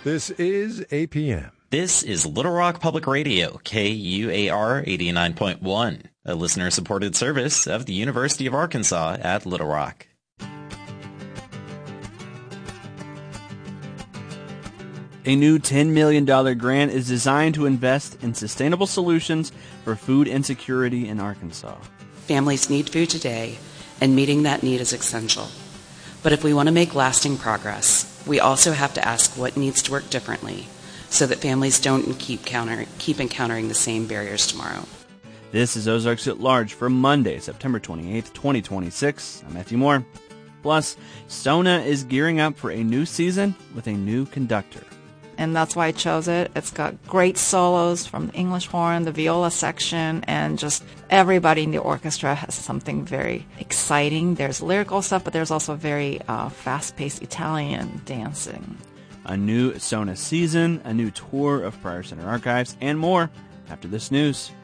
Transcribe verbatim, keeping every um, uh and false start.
This is A P M. This is Little Rock Public Radio, K U A R eighty-nine point one, a listener-supported service of the University of Arkansas at Little Rock. A new ten million dollars grant is designed to invest in sustainable solutions for food insecurity in Arkansas. Families need food today, and meeting that need is essential. But if we want to make lasting progress, we also have to ask what needs to work differently so that families don't keep, counter, keep encountering the same barriers tomorrow. This is Ozarks at Large for Monday, September twenty-eighth, twenty twenty-six. I'm Matthew Moore. Plus, Sona is gearing up for a new season with a new conductor. And that's why I chose it. It's got great solos from the English horn, the viola section, and just everybody in the orchestra has something very exciting. There's lyrical stuff, but there's also very uh, fast-paced Italian dancing. A new Sona season, a new tour of Prior Center archives, and more after this news.